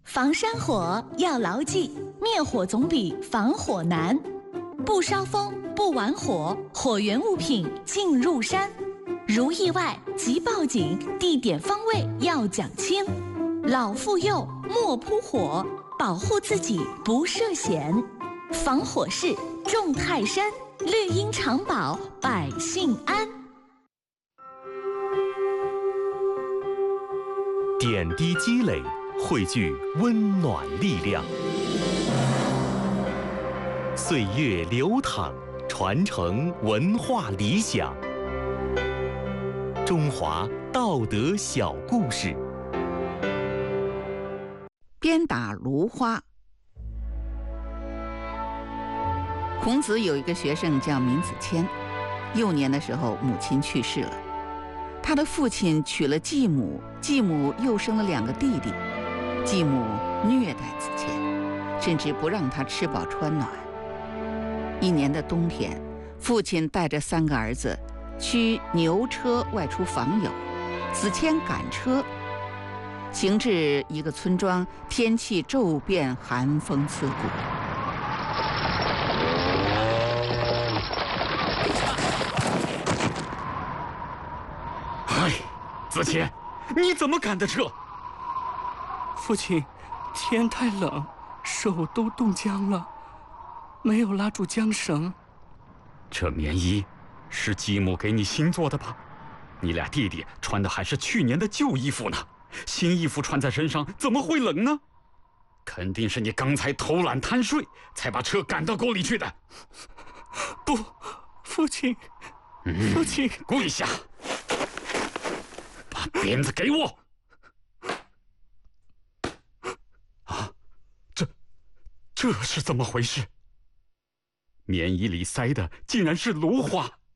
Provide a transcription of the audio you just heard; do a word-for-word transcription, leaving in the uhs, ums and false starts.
防山火要牢记，灭火总比防火难。不烧风，不玩火，火源物品进入山。如意外即报警，地点方位要讲清。老妇幼莫扑火，保护自己不涉险。防火势重泰山，绿荫常保百姓安。 点滴积累，汇聚温暖力量。岁月流淌，传承文化理想。中华道德小故事。 鞭打芦花。孔子有一个学生叫闵子骞，幼年的时候母亲去世了，他的父亲娶了继母，继母又生了两个弟弟，继母虐待子骞，甚至不让他吃饱穿暖。一年的冬天，父亲带着三个儿子驱牛车外出访友，子骞赶车，行至一个村庄，天气骤变，寒风刺骨。 哎，子骞，你怎么赶的车？ 父亲，天太冷，手都冻僵了，没有拉住缰绳。 这棉衣是继母给你新做的吧？你俩弟弟穿的还是去年的旧衣服呢，新衣服穿在身上怎么会冷呢？肯定是你刚才偷懒贪睡，才把车赶到沟里去的。 不，父亲， 嗯、 父亲， 跪下，把鞭子给我！啊，这，这是怎么回事？棉衣里塞的竟然是芦花，